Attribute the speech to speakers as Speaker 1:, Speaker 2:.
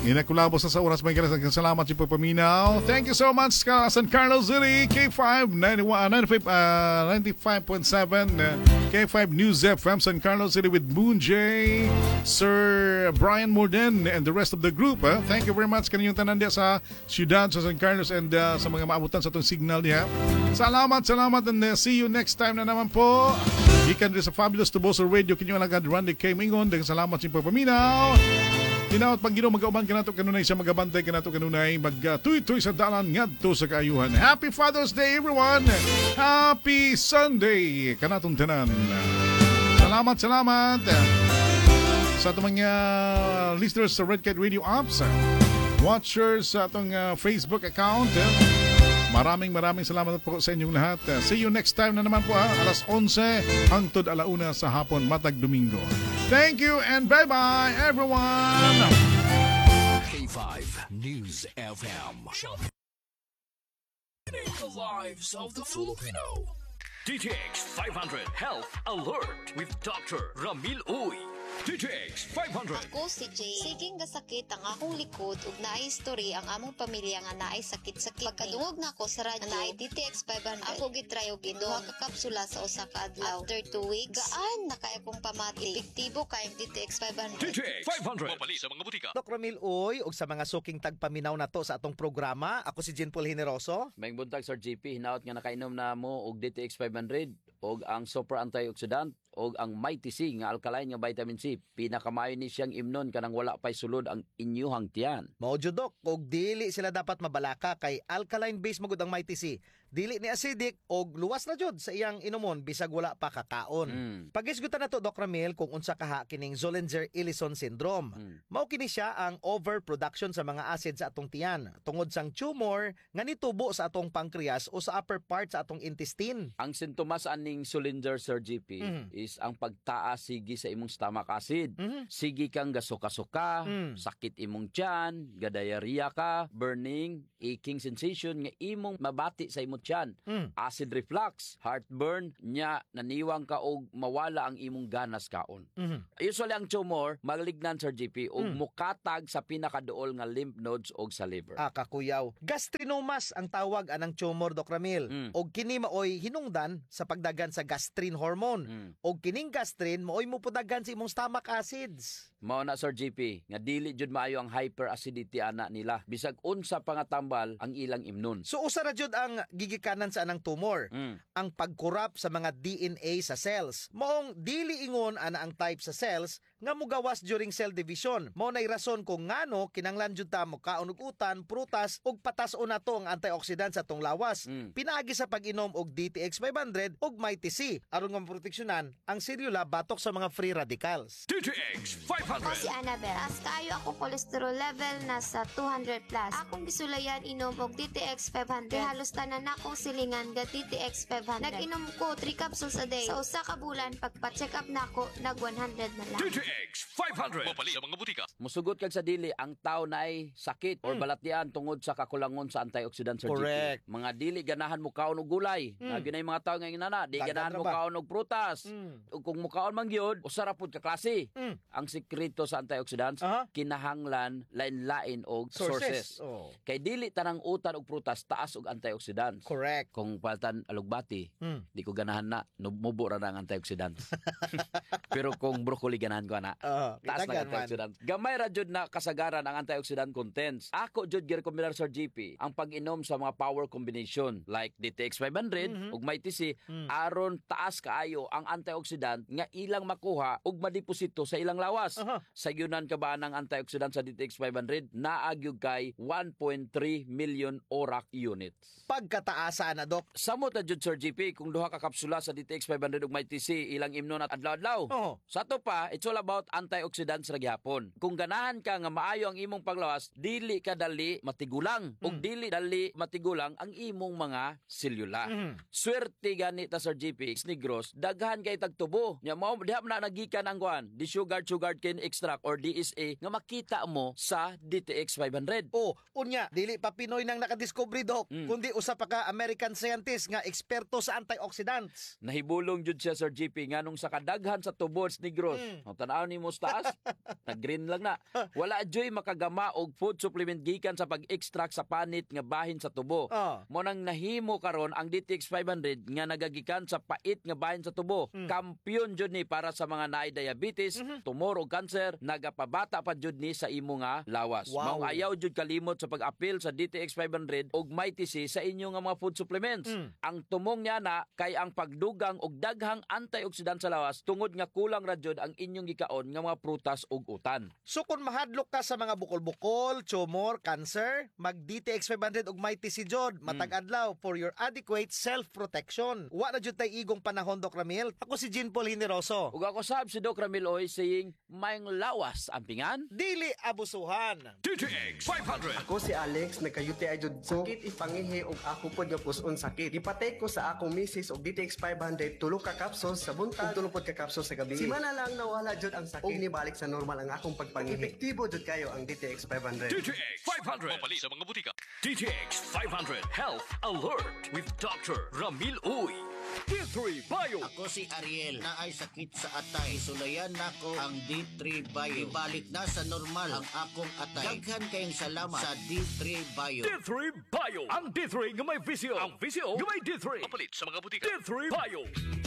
Speaker 1: Inakulabo sa oras may kalas. Salamat yung pagpaminaw. Thank you so much San Carlos City, K5 95.7, K5 News FM San Carlos City with Moon J, Sir Brian Morden and the rest of the group. Thank you very much kaninyong tanan diya sa siyudad sa San Carlos and sa mga maabutan sa itong signal diya. Salamat and see you next time na naman po. Ikan rin sa Fabulous Tuboso Radio kinyong alagad Randy K. Mingon. Dagang salamat yung pagpaminaw. Tinawat pag ginaw mag-auban ka nato kanunay siya magabantay ka nato kanunay mag-tuy-tuy sa dalan ngadto sa kaayuhan. Happy Father's Day everyone! Happy Sunday kanatong tanan. Salamat sa itong mga listeners sa Red Cat Radio apps, watchers sa itong Facebook account. Maraming salamat po sa inyong lahat. See you next time na naman po alas 11 hangtod alauna sa hapon matag Domingo. Thank you and bye-bye everyone!
Speaker 2: K5 News FM. The lives of the Filipino. DTX 500 Health Alert with Dr. Ramil Uy. DTX 500.
Speaker 3: Ako si Jay. Siging gasakit ang akong likod ug naay history ang among pamilya nga naay sakit-sakit. Pagkadungog na ako sa radyo naay DTX 500. Ako gitry og inom ka kapsula sa usa ka adlaw. After 2 weeks, gaan na kay akong pamati. Epektibo kay DTX 500.
Speaker 2: DTX 500.
Speaker 4: Mapali sa mga butika.
Speaker 5: Dok Ramil Uy, ug sa mga suking tagpaminaw na to sa atong programa, ako si Jean Paul Generoso.
Speaker 6: May buntag Sir GP, hinaot nga nakainom na mo og DTX 500 og ang super antioxidant og ang Mighty C nga alkaline nga vitamin C. Pinakamayo ni siyang imnon kanang wala pay sulod ang inyuhang tiyan.
Speaker 5: Mao jud Dok, og dili sila dapat mabalaka kay alkaline base magud ang Mighty C. Dili ni acidic og luwas na jud sa iyang inumon bisag wala pa kakaon. Pagisgutan nato Dok Ramil kung unsa kaha kining Zollinger-Ellison syndrome. Mao kini siya ang overproduction sa mga acid sa atong tiyan tungod sang tumor nga nitubo sa atong pancreas o sa upper part sa atong intestine.
Speaker 6: Ang sintomas aning Zollinger Sir GP is ang pagtaas sige sa imong stomach acid. Sige kang gasuka-suka, sakit imong tiyan, gadayarya ka, burning, aching sensation nga imong mabati sa imong tiyan, acid reflux, heartburn, nya naniwang ka og mawala ang imong ganas kaon. Usually ang tumor malignan Sir GP og mukatag sa pinakaduol nga lymph nodes og sa liver.
Speaker 5: Kakuyaw. Gastrinomas ang tawag anang tumor Dok Ramil. Og kini maoy hinungdan sa pagdagan sa gastrin hormone. Og kining gastrin maoy mupudagan sa imong stomach acids.
Speaker 6: Mao na Sir GP nga dili jud maayo ang hyperacidity ana nila bisag unsa pa nga tambal ang ilang imnon.
Speaker 5: So usa ra jud ang gigikanan sa anang tumor. Ang pagkurap sa mga DNA sa cells. Maong dili ingon ana ang type sa cells nga mugawas during cell division. Mao nay rason kung ngano kinanglan jud ta mo kaon og utan, prutas ug patas-on nato ang antioxidant sa atong lawas. Pinaagi sa pag-inom og DTX 500 ug Mighty C aron nga maproteksyonan ang selula batok sa mga free radicals.
Speaker 2: DTX 500.
Speaker 7: Ako si Annabel. As kayo ako cholesterol level nasa 200 plus. Akong gisulayan inom og DTX 500. Halos tanan akong silingan ga DTX 500. Nag-inom ko 3 capsules a day. Sa usa ka bulan pagpa-check up nako nag 100 na lang.
Speaker 2: DTX 500.
Speaker 4: Mapali sa mga butika.
Speaker 6: Musugot kag sa dili ang tao na ay sakit or balatian tungod sa kakulangon sa antioxidant Sir
Speaker 5: Correct.
Speaker 6: GP. Mga dili ganahan mo kaon og gulay. Lagi na yung mga tao nga inana, di ganahan mo kaon og prutas. Ug kung mo kaon man gyud, usara pud ka klase. Ang sikreto sa antioxidants kinahanglan lain-lain og sources. Kay dili tanang utan og prutas taas og antioxidants.
Speaker 5: Correct.
Speaker 6: Kung paltan alugbati, di ko ganahan na mubo ra na ang antioxidants. Pero kung broccoli ganahan ko na. Taas na antioxidants. Gamay ra jud na kasagaran ang antioxidant contents. Ako jud girekomendar Sir GP ang pag-inom sa mga power combination like DTX 500 ug Mighty C aron taas kaayo ang antioxidant nga ilang makuha ug madeposito sa ilang lawas. Sa yunan ka ba ng antioxidant sa DTX 500 naagyog kay 1.3 million ORAC units.
Speaker 5: Pagkataasa na Dok.
Speaker 6: Samot na jud Sir GP kung duha ka kapsula sa DTX 500 ug Mighty C ilang imnon at adlaw-adlaw. Sa to pa, it's all about antioxidants ra gyapon. Kung ganahan ka nga maayo ang imong paglawas, dili ka dali matigulang ug dili dali matigulang ang imong mga selula. Swerte gani ta Sir GP Negros, daghan kay tagtubo. Nya mao diha na nagikan ang kuan, di sugar cane extract or DSA nga makita mo sa DTX 500.
Speaker 5: Unya, dili pa Pinoy nang nakadiscovery Dok, kundi usa pa ka American scientist nga eksperto sa antioxidants.
Speaker 6: Nahibulong jud siya Sir GP nganong sa kadaghan sa tubods Negros. Tanaw tanaw ni mo sa taas, nag-green lang na. Wala joy makagama og food supplement gikan sa pag-extract sa panit nga bahin sa tubo. Mo nang nahimo karon ang DTX 500 nga nagagikan sa pait nga bahin sa tubo. Kampiyon jud ni para sa mga naay diabetes, tumor ug cancer, nagapabata pa jud ni sa imo nga lawas.
Speaker 5: Wow.
Speaker 6: Mao ayaw jud kalimot sa pag-apil sa DTX 500 og MyTC sa inyo nga mga food supplements. Ang tumong niya na kay ang pagdugang og daghang antioxidant sa lawas tungod nga kulang ra jud ang inyong gikaon nga mga prutas ug utan.
Speaker 5: So kung mahadlok ka sa mga bukol-bukol, tumor, cancer, mag DTX 500 ug MyTC jud matag adlaw for your adequate self-protection. Wa na jud tay igong panahon, Doc Ramil. Ako si Jean Paul Generoso.
Speaker 6: Ug ako sab si Doc Ramil Oy saying mayong lawas ang pingan.
Speaker 5: Dili abusuhan.
Speaker 2: DTX 500.
Speaker 4: Ako si Alex, nagka-UTI jud ko. Sakit ipangihi og ako pod nga puson sakit. Ipatay ko sa akong misis og DTX 500 tulo ka capsules sa buntag ug tulo pod ka capsules sa gabi. Simana lang nawala jud ang sakit. Og nibalik sa normal ang akong pagpangihi. Epektibo jud kayo ang DTX 500.
Speaker 2: DTX 500. Mapali sa mga butika. DTX 500 Health Alert with Dr. Ramil Uy. D3 Bio.
Speaker 8: Ako si Ariel na ay sakit sa atay. Isulayan nako ang D3 Bio. Ibalik na sa normal ang akong atay. Daghan kayong salamat sa D3 Bio.
Speaker 2: D3 Bio. Ang D3 nga may visio. Ang visio nga may D3. Mapalit sa mga butika. D3 Bio.